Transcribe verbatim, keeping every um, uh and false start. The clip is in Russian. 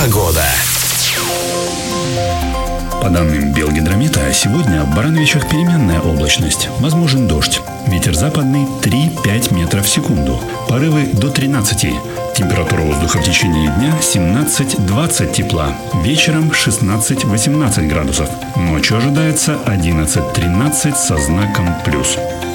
Погода. По данным Белгидромета, сегодня в Барановичах переменная облачность. Возможен дождь. Ветер западный три-пять метров в секунду. Порывы до тринадцати. Температура воздуха в течение дня семнадцать-двадцать тепла. Вечером шестнадцать-восемнадцать градусов. Ночью ожидается одиннадцать-тринадцать со знаком плюс.